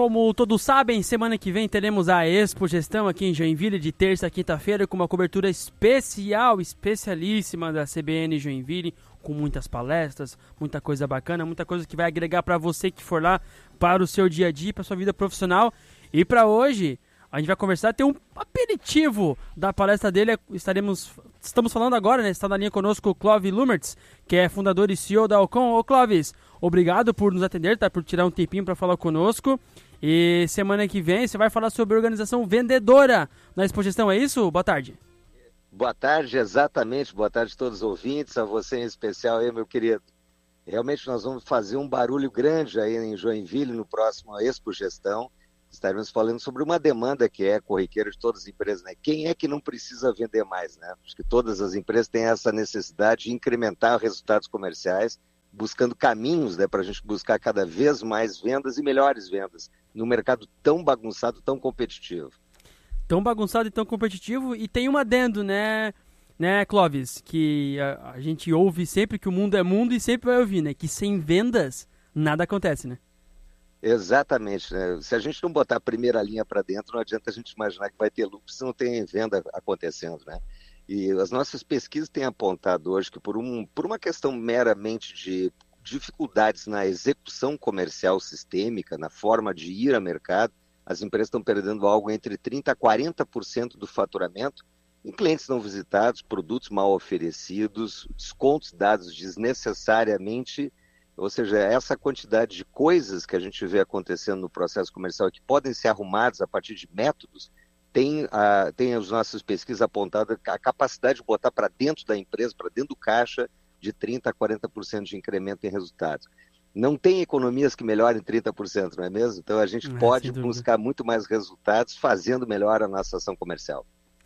Como todos sabem, semana que vem teremos a Expo Gestão aqui em Joinville, de terça a quinta-feira, com uma cobertura especialíssima da CBN Joinville, com muitas palestras, muita coisa bacana, muita coisa que vai agregar para você que for lá, para o seu dia a dia, para sua vida profissional. E para hoje, a gente vai conversar, tem um aperitivo da palestra dele, estamos falando agora, né? Está na linha conosco o Clóvis Lumertz, que é fundador e CEO da Alcon. Ô Clóvis, obrigado por nos atender, tá? Por tirar um tempinho para falar conosco. E semana que vem você vai falar sobre organização vendedora na Expo Gestão, é isso? Boa tarde. Boa tarde, exatamente. Boa tarde a todos os ouvintes, a você em especial aí, meu querido. Realmente nós vamos fazer um barulho grande aí em Joinville no próximo Expo Gestão. Estaremos falando sobre uma demanda que é corriqueira de todas as empresas, né? Quem é que não precisa vender mais, né? Acho que todas as empresas têm essa necessidade de incrementar resultados comerciais, buscando caminhos, né, para a gente buscar cada vez mais vendas e melhores vendas num mercado tão bagunçado, tão competitivo. Tão bagunçado e tão competitivo, e tem um adendo, né, Clóvis, que a gente ouve sempre que o mundo é mundo e sempre vai ouvir, né, que sem vendas nada acontece, né? Exatamente, né? Se a gente não botar a primeira linha para dentro, não adianta a gente imaginar que vai ter lucro se não tem venda acontecendo, né? E as nossas pesquisas têm apontado hoje que por uma questão meramente de dificuldades na execução comercial sistêmica, na forma de ir a mercado, as empresas estão perdendo algo entre 30% a 40% do faturamento em clientes não visitados, produtos mal oferecidos, descontos dados desnecessariamente. Ou seja, essa quantidade de coisas que a gente vê acontecendo no processo comercial que podem ser arrumadas a partir de métodos, tem as nossas pesquisas apontado a capacidade de botar para dentro da empresa, para dentro do caixa, de 30% a 40% de incremento em resultados. Não tem economias que melhorem 30%, não é mesmo? Então a gente pode buscar muito mais resultados fazendo melhor a nossa ação comercial.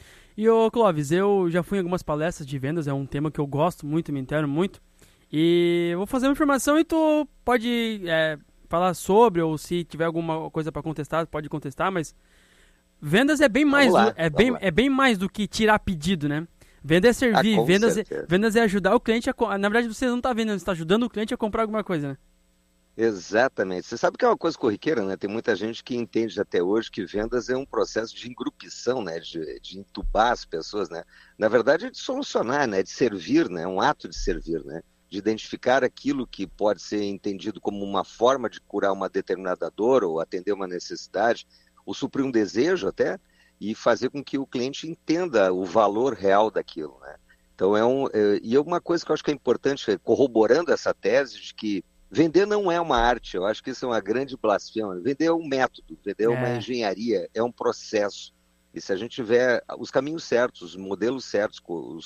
E ô Clóvis, eu já fui em algumas palestras de vendas, é um tema que eu gosto muito, me entendo muito. E eu vou fazer uma informação e tu pode falar sobre, ou se tiver alguma coisa para contestar, pode contestar, mas vendas é bem mais, é bem mais do que tirar pedido, né? Venda é servir, vendas é ajudar o cliente a... Na verdade, você não está vendendo, você está ajudando o cliente a comprar alguma coisa, né? Exatamente. Você sabe que é uma coisa corriqueira, né? Tem muita gente que entende até hoje que vendas é um processo de engrupição, né? De entubar as pessoas, né? Na verdade, é de solucionar, né? De servir, né? É um ato de servir, né? De identificar aquilo que pode ser entendido como uma forma de curar uma determinada dor ou atender uma necessidade, ou suprir um desejo até, e fazer com que o cliente entenda o valor real daquilo, né? Então e uma coisa que eu acho que é importante, corroborando essa tese de que vender não é uma arte, eu acho que isso é uma grande blasfêmia. Vender é um método, vender é uma engenharia, é um processo. E se a gente tiver os caminhos certos, os modelos certos,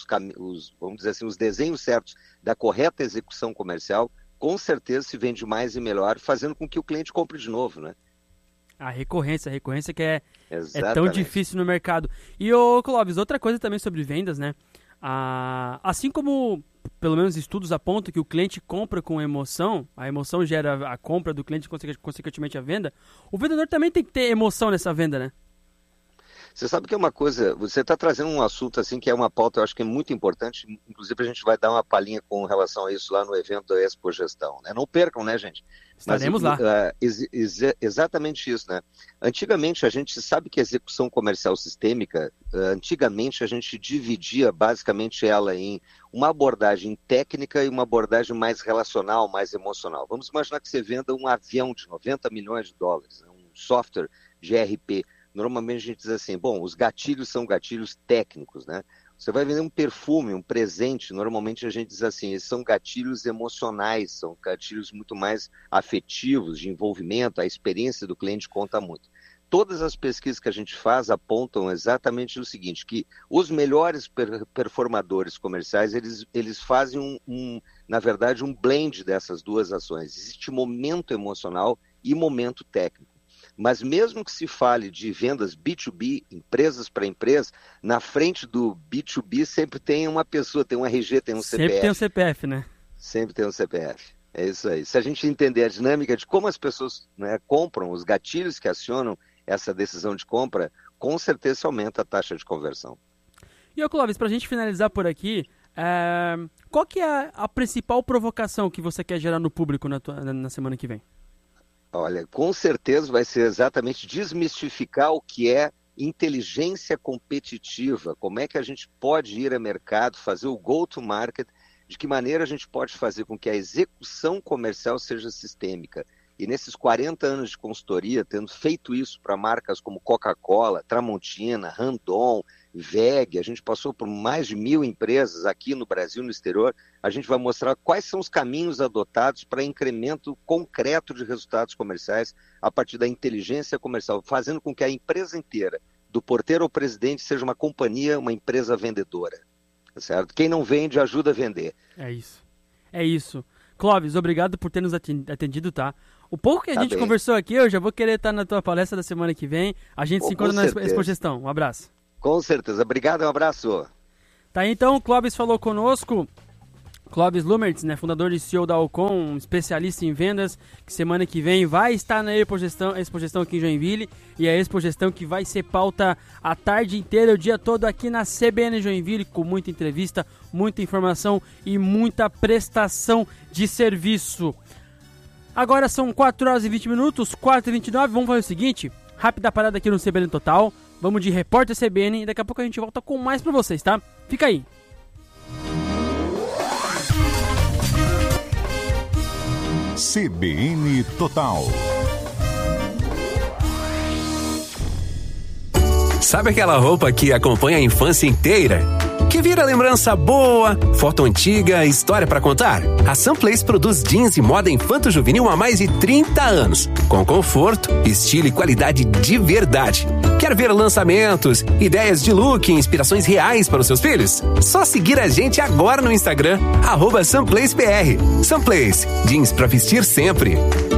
vamos dizer assim, os desenhos certos da correta execução comercial, com certeza se vende mais e melhor, fazendo com que o cliente compre de novo, né? A recorrência que é tão difícil no mercado. E, ô Clóvis, outra coisa também sobre vendas, né? Assim como, pelo menos estudos apontam que o cliente compra com emoção, a emoção gera a compra do cliente, consequentemente a venda, o vendedor também tem que ter emoção nessa venda, né? Você sabe que é uma coisa, você está trazendo um assunto assim que é uma pauta, eu acho que é muito importante, inclusive a gente vai dar uma palhinha com relação a isso lá no evento da Expo Gestão, né? Não percam, né, gente? Estaremos lá. Exatamente isso, né? Antigamente a gente sabe que a execução comercial sistêmica, antigamente a gente dividia basicamente ela em uma abordagem técnica e uma abordagem mais relacional, mais emocional. Vamos imaginar que você venda um avião de 90 milhões de dólares, um software de ERP. Normalmente a gente diz assim, bom, os gatilhos são gatilhos técnicos, né? Você vai vender um perfume, um presente, normalmente a gente diz assim, esses são gatilhos emocionais, são gatilhos muito mais afetivos, de envolvimento, a experiência do cliente conta muito. Todas as pesquisas que a gente faz apontam exatamente o seguinte, que os melhores performadores comerciais, eles fazem na verdade, um blend dessas duas ações. Existe momento emocional e momento técnico. Mas mesmo que se fale de vendas B2B, empresas para empresa, na frente do B2B sempre tem uma pessoa, tem um RG, tem um CPF. Sempre tem um CPF, né? Sempre tem um CPF. É isso aí. Se a gente entender a dinâmica de como as pessoas, né, compram, os gatilhos que acionam essa decisão de compra, com certeza aumenta a taxa de conversão. E, Clóvis, para a gente finalizar por aqui, qual que é a principal provocação que você quer gerar no público na semana que vem? Olha, com certeza vai ser exatamente desmistificar o que é inteligência competitiva, como é que a gente pode ir a mercado, fazer o go-to-market, de que maneira a gente pode fazer com que a execução comercial seja sistêmica. E nesses 40 anos de consultoria, tendo feito isso para marcas como Coca-Cola, Tramontina, Randon, VEG, a gente passou por mais de 1.000 empresas aqui no Brasil e no exterior, a gente vai mostrar quais são os caminhos adotados para incremento concreto de resultados comerciais a partir da inteligência comercial, fazendo com que a empresa inteira, do porteiro ao presidente, seja uma companhia, uma empresa vendedora. Certo? Quem não vende, ajuda a vender. É isso. É isso. Clóvis, obrigado por ter nos atendido, tá? O pouco que a gente conversou aqui, eu já vou querer estar na tua palestra da semana que vem. A gente se encontra na Expo Gestão. Um abraço. Com certeza. Obrigado, um abraço. Tá aí, então, o Clóvis falou conosco. Clóvis Lumertz, né, fundador e CEO da Alcon, um especialista em vendas, que semana que vem vai estar na Expo Gestão aqui em Joinville, e a Expo Gestão que vai ser pauta a tarde inteira, o dia todo aqui na CBN Joinville, com muita entrevista, muita informação e muita prestação de serviço. Agora são 4 horas e 20 minutos, 4h29, vamos fazer o seguinte, rápida parada aqui no CBN Total, vamos de Repórter CBN e daqui a pouco a gente volta com mais pra vocês, tá? Fica aí! CBN Total. Sabe aquela roupa que acompanha a infância inteira? Que vira lembrança boa, foto antiga, história pra contar? A Sunplace produz jeans e moda infanto-juvenil há mais de 30 anos, com conforto, estilo e qualidade de verdade. Quer ver lançamentos, ideias de look e inspirações reais para os seus filhos? Só seguir a gente agora no Instagram, @SunplaceBR. Sunplace, jeans pra vestir sempre.